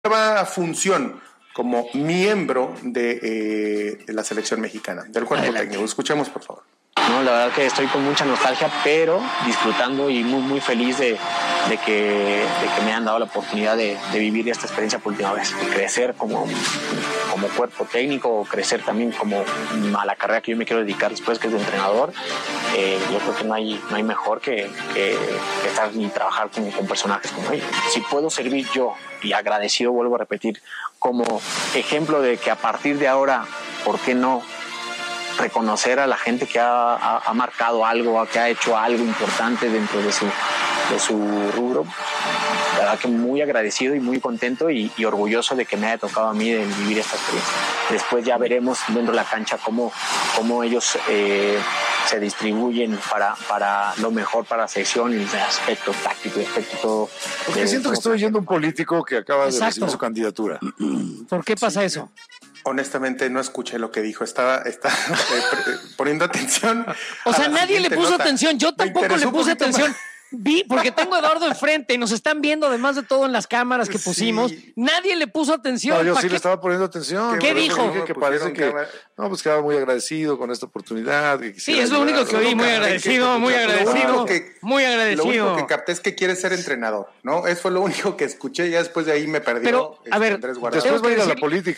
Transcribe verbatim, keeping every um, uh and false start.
nueva función como miembro de, eh, de la selección mexicana, del cuerpo Adelante. técnico. Escuchemos, por favor. No, la verdad que estoy con mucha nostalgia, pero disfrutando y muy muy feliz de, de, que, de que me han dado la oportunidad de, de vivir esta experiencia por última vez, de crecer como, como cuerpo técnico, crecer también como a la carrera que yo me quiero dedicar después, que es de entrenador. Eh, yo creo que no hay, no hay mejor que, que, que estar y trabajar con, con personajes como ellos. Si puedo servir yo, y agradecido, vuelvo a repetir, como ejemplo de que a partir de ahora, ¿por qué no reconocer a la gente que ha, ha, ha marcado algo, que ha hecho algo importante dentro de su, de su rubro? La verdad que muy agradecido y muy contento y, y orgulloso de que me haya tocado a mí de vivir esta experiencia. Después ya veremos dentro de la cancha cómo, cómo ellos eh, se distribuyen para, para lo mejor para la selección y el aspecto táctico y aspecto todo. Porque siento que estoy oyendo un político que acaba Exacto. de recibir su candidatura. ¿Por qué pasa eso? Honestamente no escuché lo que dijo, estaba, estaba eh, poniendo atención. O sea, nadie le puso nota. atención, yo tampoco le puse atención. Más. Vi, porque tengo a Eduardo enfrente y nos están viendo además de todo en las cámaras que pusimos. Sí. Nadie le puso atención. No, yo sí qué? le estaba poniendo atención. ¿Qué dijo? Que, que parece que cámara. No, pues quedaba muy agradecido con esta oportunidad. Que sí, es lo único que oí, muy agradecido, muy agradecido, que, muy agradecido. Lo único que capté es que quiere ser entrenador, ¿no? Eso fue lo único que escuché y ya después de ahí me perdí. Pero, a ver, después va a ir a la política.